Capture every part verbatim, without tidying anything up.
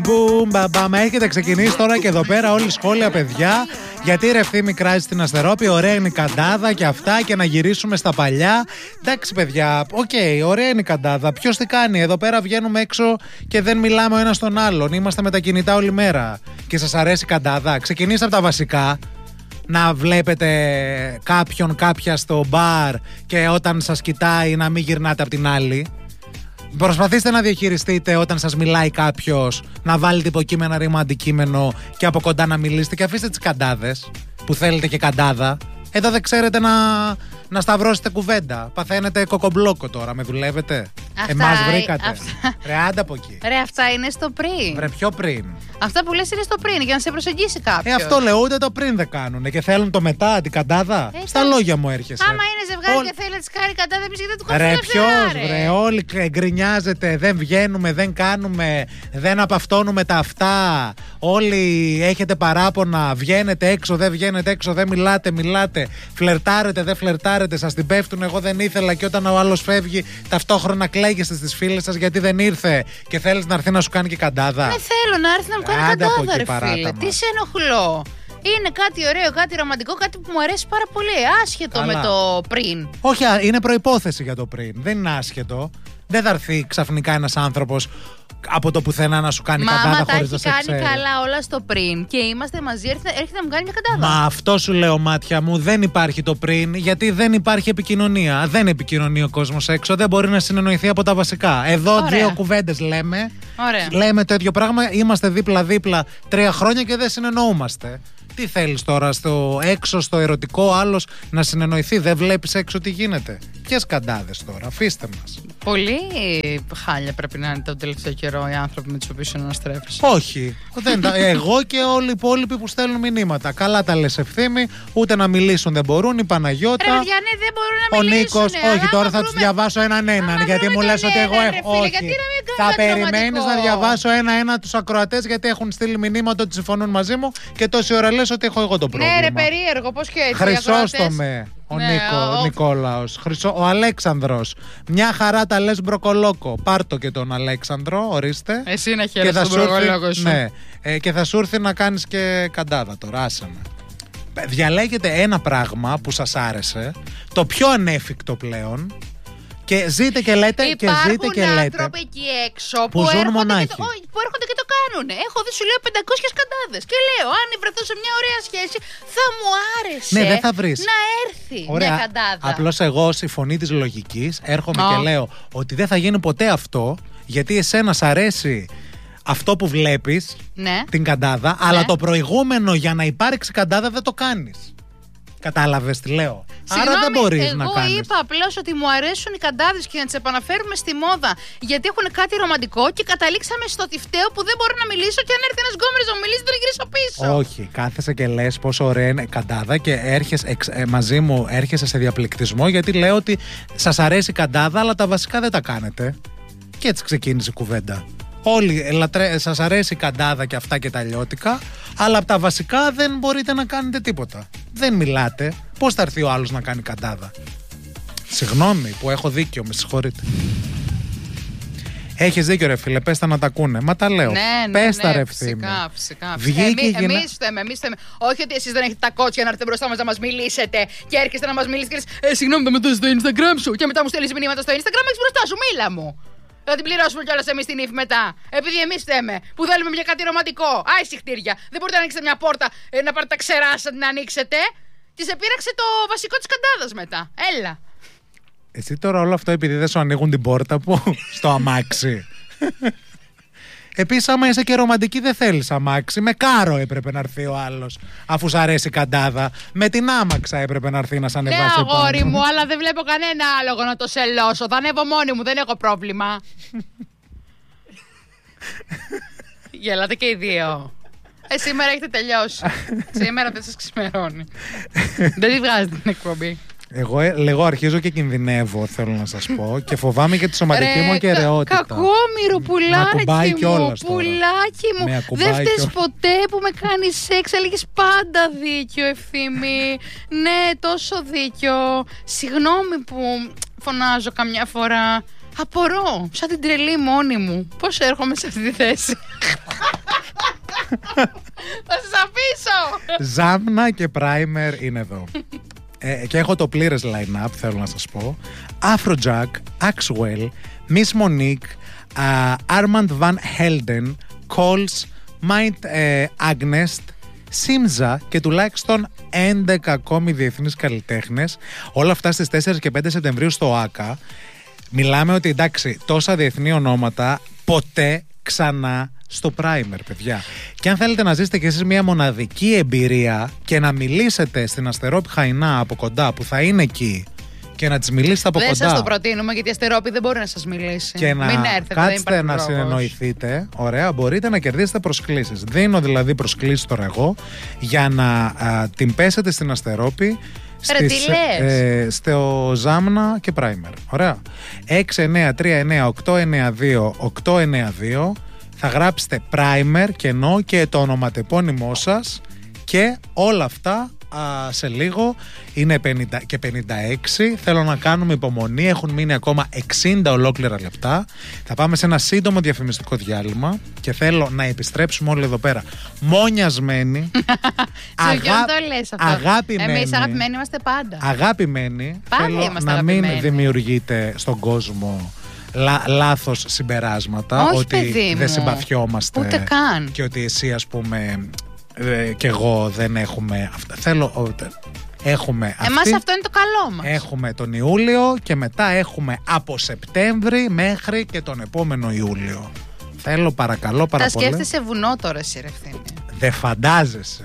μπουμ, μπαμπαμ. Έχετε ξεκινήσει τώρα και εδώ πέρα όλοι σχόλια, παιδιά. Γιατί ρε Ευθύμη κράζει στην Αστερόπη, ωραία είναι η καντάδα και αυτά και να γυρίσουμε στα παλιά. Εντάξει παιδιά, οκ, okay, ωραία είναι η καντάδα. Ποιος τι κάνει, εδώ πέρα βγαίνουμε έξω και δεν μιλάμε ο ένας τον άλλον. Είμαστε με τα κινητά όλη μέρα. Και σας αρέσει η καντάδα. Ξεκινήστε από τα βασικά. Να βλέπετε κάποιον κάποια στο μπαρ και όταν σας κοιτάει να μην γυρνάτε από την άλλη. Προσπαθήστε να διαχειριστείτε όταν σας μιλάει κάποιος, να βάλετε υποκείμενα, ρήμα, αντικείμενο και από κοντά να μιλήσετε και αφήστε τις καντάδες που θέλετε και καντάδα. Εδώ δεν ξέρετε να, να σταυρώσετε κουβέντα. Παθαίνετε κοκομπλόκο τώρα, με δουλεύετε. Αυτά, Εμάς βρήκατε. Αυτά... Ρε άντα από εκεί. Ρε αυτά είναι στο πριν. Ρε πιο πριν. Αυτά που λες είναι στο πριν για να σε προσεγγίσει κάποιος. Ε αυτό λέω, ούτε το πριν δεν κάνουνε και θέλουν το μετά, την καντάδα. Ε, Στα λόγια μου έρχεσαι. Άμα είναι ζευγάρι Ό... και θέλει να της κάνει καντάδα, εμείς γιατί δεν του κόψουμε. Ρε ποιος, ρε, όλοι γκρινιάζετε, δεν βγαίνουμε, δεν κάνουμε, δεν απαυτώνουμε τα αυτά. Όλοι έχετε παράπονα, βγαίνετε έξω, δεν βγαίνετε έξω, δεν μιλάτε, μιλάτε. Φλερτάρετε, δεν φλερτάρετε, σας την πέφτουν. Εγώ δεν ήθελα και όταν ο άλλος φεύγει, ταυτόχρονα κλαίγεστε στις φίλες σας γιατί δεν ήρθε και θέλεις να έρθει να σου κάνει και καντάδα. Δεν θέλω να έρθει να μου κάνει καντάδα, ρε φίλε. Τι σε ενοχλώ. Είναι κάτι ωραίο, κάτι ρομαντικό, κάτι που μου αρέσει πάρα πολύ. Άσχετο Καλά. με το πριν. Όχι, είναι προϋπόθεση για το πριν. Δεν είναι άσχετο. Δεν θα έρθει ξαφνικά ένας άνθρωπος από το πουθενά να σου κάνει Μα, καντάδα μα, χωρίς να σε ξέρει. Μα τα έχει κάνει καλά όλα στο πριν και είμαστε μαζί, έρχεται, έρχεται να μου κάνει μια καντάδα. Μα αυτό σου λέω, μάτια μου, δεν υπάρχει το πριν, γιατί δεν υπάρχει επικοινωνία. Δεν επικοινωνεί ο κόσμος έξω, δεν μπορεί να συνεννοηθεί από τα βασικά. Εδώ Ωραία. δύο κουβέντες λέμε. Ωραία. Λέμε το ίδιο πράγμα, είμαστε δίπλα-δίπλα τρία χρόνια και δεν συνεννοούμαστε. Τι θέλεις τώρα, στο έξω, στο ερωτικό, άλλος να συνεννοηθεί? Δεν βλέπεις έξω τι γίνεται? Ποιες καντάδες τώρα, αφήστε μας. Πολύ χάλια πρέπει να είναι τον τελευταίο καιρό οι άνθρωποι με τους οποίους αναστρέφεις. Όχι. Δεν, εγώ και όλοι οι υπόλοιποι που στέλνουν μηνύματα. Καλά τα λες Ευθύμη, ούτε να μιλήσουν δεν μπορούν. Η Παναγιώτα. Ρε παιδιά, ναι, δεν μπορούν να ο μιλήσουν. Ο Νίκος, όχι, τώρα θα τους διαβάσω έναν έναν. Γιατί μου λες ότι εγώ έχω. Όχι. Θα περιμένεις να διαβάσω ένα-ένα τους ακροατές γιατί έχουν στείλει μηνύματα ότι συμφωνούν μαζί μου και τόση ώρα λες ότι έχω εγώ το πρόβλημα. Ναι, ρε περίεργο, πώς και έτσι. Χρυσόστομε. Ο, ναι, Νίκο, ο, ο Νικόλαος, Χρυσό, ο Αλέξανδρος. Μια χαρά τα λες μπροκολόκο. Πάρτο και τον Αλέξανδρο, ορίστε. Εσύ να χαίρεσαι τον μπροκολόκο σου. Ναι, ε, και θα σου έρθει να κάνεις και καντάδα τώρα, άσε με. Διαλέγετε ένα πράγμα που σας άρεσε, το πιο ανέφικτο πλέον. Και ζείτε και λέτε Υπάρχουν και ζείτε και λέτε. Υπάρχουν άνθρωποι εκεί έξω που, που ζουν μονάχοι. Και το, που έρχονται και το κάνουν. Έχω δει, σου λέω, πεντακόσιες καντάδες. Και λέω, αν βρεθώ σε μια ωραία σχέση, θα μου άρεσε ναι, δεν θα βρεις. να έρθει ωραία. μια καντάδα. Απλώς εγώ, στη φωνή της λογικής, έρχομαι oh. και λέω ότι δεν θα γίνει ποτέ αυτό, γιατί εσένα σ' αρέσει αυτό που βλέπεις, ναι. την καντάδα, ναι. αλλά το προηγούμενο για να υπάρξει καντάδα δεν το κάνεις. Κατάλαβες τι λέω? Συγγνώμη, άρα δεν μπορείς να κάνεις. Εγώ είπα απλώς ότι μου αρέσουν οι καντάδες και να τις επαναφέρουμε στη μόδα. Γιατί έχουν κάτι ρομαντικό και καταλήξαμε στο τυφταίο που δεν μπορώ να μιλήσω και αν έρθει ένας γκόμενος να μου μιλήσει, τον γυρίσω πίσω. Όχι, κάθεσαι και λες πόσο ωραία είναι καντάδα και έρχεσαι εξ, ε, μαζί μου έρχεσαι σε διαπληκτισμό γιατί λέω ότι σας αρέσει η καντάδα, αλλά τα βασικά δεν τα κάνετε. Και έτσι ξεκίνησε η κουβέντα. Όλοι λατρε... σας αρέσει η καντάδα και αυτά και τα λιώτικα, αλλά από τα βασικά δεν μπορείτε να κάνετε τίποτα. Δεν μιλάτε. Πώς θα έρθει ο άλλος να κάνει καντάδα? Συγγνώμη που έχω δίκιο, με συγχωρείτε. Έχεις δίκιο ρε φίλε, πες τα να τα ακούνε. Μα τα λέω. Ναι, ναι, πες τα ναι, ρε φυσικά, φυσικά. Βγήκε Εμεί, γυνα... εμείς θέμε, εμείς θέμε. Όχι ότι εσείς δεν έχετε τα κότσια να έρθετε μπροστά μας να μας μιλήσετε και έρχεστε να μας μιλήσετε και λες, ε, συγγνώμη, το μετώ στο Instagram σου και μετά μου στέλνεις μηνύματα στο Instagram, έχεις μπροστά σου, μίλα μου. Θα την πληρώσουμε κιόλας εμείς την ύφη μετά. Επειδή εμείς θέμε που θέλουμε μια κάτι ρομαντικό. Άι συχτήρια. Δεν μπορείτε να ανοίξετε μια πόρτα, ε, να πάρετε τα ξερά σας να την ανοίξετε. Της επήραξε το βασικό της καντάδας μετά. Έλα. Εσύ τώρα όλο αυτό επειδή δεν σου ανοίγουν την πόρτα που στο αμάξι. Επίσης, άμα είσαι και ρομαντική, δεν θέλεις αμάξι. Με κάρο έπρεπε να έρθει ο άλλος, αφού σ' αρέσει η καντάδα. Με την άμαξα έπρεπε να έρθει να σ' ανεβάσει. Ναι, αγόρι μου, αλλά δεν βλέπω κανένα άλογο να το σελώσω. Θα ανέβω μόνη μου, δεν έχω πρόβλημα. Γελάτε και οι δύο. Ε, σήμερα έχετε τελειώσει. Σήμερα δεν σας ξημερώνει. Δεν τη βγάζετε την εκπομπή. Εγώ λίγο αρχίζω και κινδυνεύω, θέλω να σας πω, και φοβάμαι και τη σωματική μου ακεραιότητα. Κακόμοιρο, πουλάκι μου, πουλάκι μου. Δεν φταίς ποτέ που με κάνεις σεξ, έλεγες πάντα δίκιο, Ευθύμη. Ναι, τόσο δίκιο. Συγγνώμη που φωνάζω καμιά φορά. Απορώ, σαν την τρελή μόνη μου. Πώς έρχομαι σε αυτή τη θέση? Θα σας αφήσω. Ζάμνα και Primer είναι εδώ. Ε, και έχω το πλήρες line-up, θέλω να σας πω. Afrojack, Axwell, Miss Monique, uh, Armand Van Helden, Coles, Mind uh, Agnest, Simza και τουλάχιστον έντεκα ακόμη διεθνείς καλλιτέχνες. Όλα αυτά στις τέσσερις και πέντε Σεπτεμβρίου στο ΆΚΑ. Μιλάμε ότι εντάξει, τόσα διεθνή ονόματα ποτέ ξανά στο Primer, παιδιά. Και αν θέλετε να ζήσετε κι εσείς μια μοναδική εμπειρία και να μιλήσετε στην Αστερόπη Χαϊνά από κοντά, που θα είναι εκεί, και να τις μιλήσετε από δεν κοντά. Δεν σας το προτείνουμε, γιατί η Αστερόπη δεν μπορεί να σας μιλήσει. Και να Μην έρθετε, κάτσετε να συνεννοηθείτε. Ωραία, μπορείτε να κερδίσετε προσκλήσεις. Δίνω δηλαδή προσκλήσεις τώρα εγώ για να α, την πέσετε στην Αστερόπη. Στις, ε, στο Ζάμνα και Primer. Ωραία. έξι εννιά τρία εννιά οκτώ εννιά δύο οκτώ εννιά δύο. Θα γράψετε Primer κενό και το ονοματεπώνυμό σας και όλα αυτά α, σε λίγο. Είναι πενήντα και πενήντα έξι. Θέλω να κάνουμε υπομονή. Έχουν μείνει ακόμα εξήντα ολόκληρα λεπτά. Θα πάμε σε ένα σύντομο διαφημιστικό διάλειμμα και θέλω να επιστρέψουμε όλοι εδώ πέρα μόνιασμένοι. Αγα... το λες αυτό. Αγαπημένοι. Εμείς αγαπημένοι είμαστε πάντα. Αγαπημένοι. Πάντα θέλω είμαστε να αγαπημένοι. μην δημιουργείτε στον κόσμο Λα, λάθος συμπεράσματα. Όχι, ότι παιδί δεν μου. συμπαθιόμαστε. Ούτε καν. Και ότι εσύ, ας πούμε, ε, και εγώ δεν έχουμε αυτά. Θέλω. Έχουμε αυτή, εμάς αυτό είναι το καλό μας. Έχουμε τον Ιούλιο και μετά έχουμε από Σεπτέμβρη μέχρι και τον επόμενο Ιούλιο. Θέλω παρακαλώ πάρα Τα πολύ. Τα σκέφτεσαι βουνό τώρα εσύ, ρε Ευθύμη. Δεν φαντάζεσαι.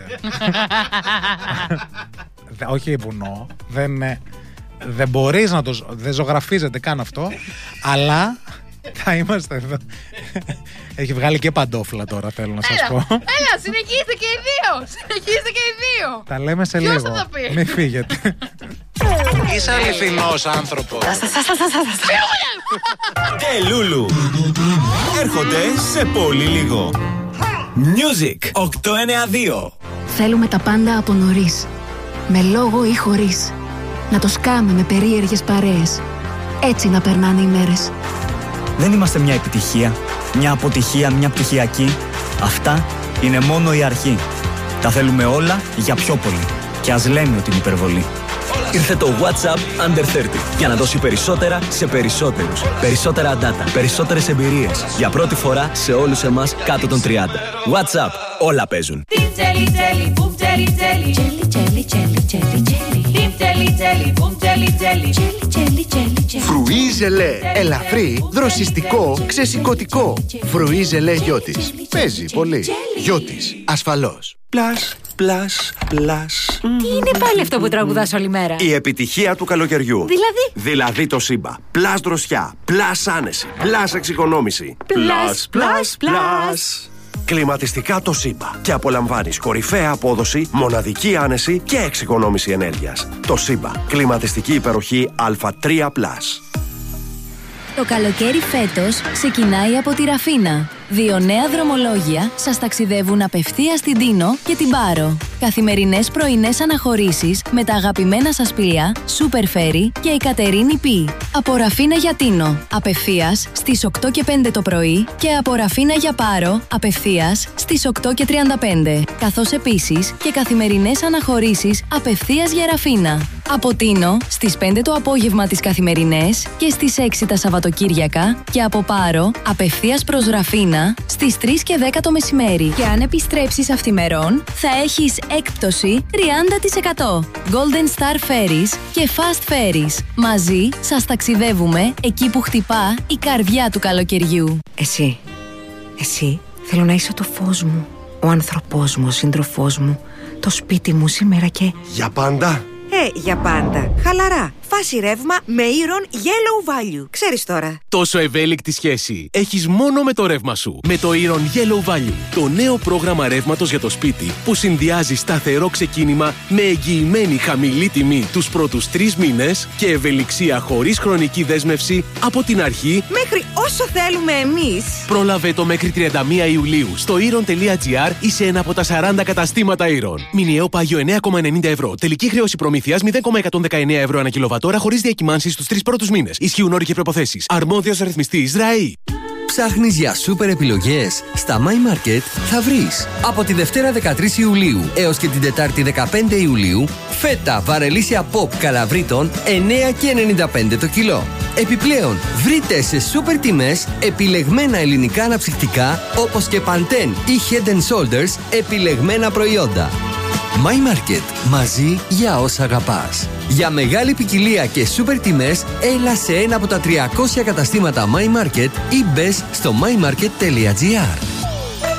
Όχι βουνό. Δεν, δεν μπορείς να το. Δεν ζωγραφίζεται καν αυτό. Αλλά θα είμαστε εδώ. Έχει βγάλει και παντόφλα τώρα, θέλω να σας έλα, πω. Έλα, συνεχίστε και οι δύο. Συνεχίστε και οι δύο. Τα λέμε σε Ποιος λίγο. θα τα πει? Μην φύγετε. Είσαι αληθινός άνθρωπος. Και Λούλου έρχονται σε πολύ λίγο. Music οκτακόσια ενενήντα δύο. Θέλουμε τα πάντα από νωρίς. Με λόγο ή χωρίς. Να το σκάμε με περίεργες παρέες. Έτσι να περνάνε οι μέρες. Δεν είμαστε μια επιτυχία, μια αποτυχία, μια πτυχιακή. Αυτά είναι μόνο η αρχή. Τα θέλουμε όλα για πιο πολύ. Και ας λέμε ότι είναι υπερβολή. Ήρθε το WhatsApp Under τριάντα για να δώσει περισσότερα σε περισσότερους. Περισσότερα data, περισσότερες εμπειρίες. Για πρώτη φορά σε όλους εμάς κάτω των τριάντα. WhatsApp, όλα παίζουν. Φρουί ζελέ. Ελαφρύ, δροσιστικό, ξεσηκωτικό. Φρουί ζελέ Γιώτης. Παίζει πολύ. Γιώτης, ασφαλώς. Πλάς, πλάς, πλάς. Τι είναι πάλι αυτό που τραγουδάς όλη μέρα? Η επιτυχία του καλοκαιριού. Δηλαδή? Δηλαδή το Σύμπα. Πλάς δροσιά, πλάς άνεση, πλάς εξοικονόμηση. Πλάς, πλάς, πλάς. Κλιματιστικά το Σύμπα. Και απολαμβάνεις κορυφαία απόδοση, μοναδική άνεση και εξοικονόμηση ενέργειας. Το Σύμπα. Κλιματιστική υπεροχή Α τρία πλας. Το καλοκαίρι φέτος ξεκινάει από τη Ραφίνα. Δύο νέα δρομολόγια σας ταξιδεύουν απευθείας στην Τίνο και την Πάρο. Καθημερινές πρωινές αναχωρήσεις με τα αγαπημένα σας πλοία Super Ferry και η Κατερίνη Πι. Από Ραφίνα για Τίνο, απευθείας στις οκτώ και πέντε το πρωί και από Ραφίνα για Πάρο, απευθείας στις οκτώ και τριάντα πέντε. Καθώς επίσης και καθημερινές αναχωρήσεις απευθείας για Ραφίνα. Από Τίνο στις πέντε το απόγευμα τις καθημερινές και στις έξι τα Σαββατοκύριακα και από Πάρο απευθείας προς Ραφίνα στις τρεις και δέκα το μεσημέρι. Και αν επιστρέψεις αυθημερών θα έχεις έκπτωση τριάντα τοις εκατό. Golden Star Ferries και Fast Ferries. Μαζί σας ταξιδεύουμε εκεί που χτυπά η καρδιά του καλοκαιριού. Εσύ, εσύ θέλω να είσαι το φως μου, ο άνθρωπός μου, ο σύντροφός μου, το σπίτι μου σήμερα και... Για πάντα. Ε, για πάντα. Χαλαρά. Φάση ρεύμα με Iron Yellow Value. Ξέρεις τώρα. Τόσο ευέλικτη σχέση έχεις μόνο με το ρεύμα σου. Με το Iron Yellow Value. Το νέο πρόγραμμα ρεύματος για το σπίτι που συνδυάζει σταθερό ξεκίνημα με εγγυημένη χαμηλή τιμή τους πρώτους τρεις μήνες και ευελιξία χωρίς χρονική δέσμευση από την αρχή μέχρι όσο θέλουμε εμείς. Πρόλαβε το μέχρι τριάντα μία Ιουλίου στο iron τελεία gr ή σε ένα από τα σαράντα καταστήματα Iron. Μηνιαίο πάγιο εννέα κόμμα ενενήντα ευρώ. Τελική χρέωση προμήθειας μηδέν κόμμα εκατόν δεκαεννέα ευρώ ανά κιλοβατόρα χωρίς διακυμάνσεις στους τρεις πρώτους μήνες. Ισχύουν όροι και προϋποθέσεις. Αρμόδιος ρυθμιστής ΡΑΗ. Ψάχνεις για σούπερ επιλογές? Στα My Market θα βρεις. Από τη Δευτέρα δεκατρείς Ιουλίου έως και την Τετάρτη δεκαπέντε Ιουλίου, φέτα βαρελίσια pop καλαβρίτων εννέα και ενενήντα πέντε το κιλό. Επιπλέον, βρείτε σε σούπερ τιμές επιλεγμένα ελληνικά αναψυκτικά όπως και Pantene ή Head and Shoulders επιλεγμένα προϊόντα. My Market. Μαζί για όσα αγαπάς. Για μεγάλη ποικιλία και σούπερ τιμές, έλα σε ένα από τα τριακόσια καταστήματα My Market ή μπες στο my market τελεία gr.